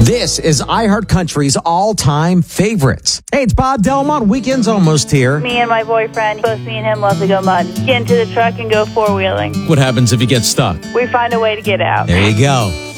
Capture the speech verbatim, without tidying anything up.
This is iHeartCountry's all-time favorites. Hey, it's Bob Delmont. Weekend's almost here. Me and my boyfriend, both me and him love to go mudding. Get into the truck and go four-wheeling. What happens if you get stuck? We find a way to get out. There you go.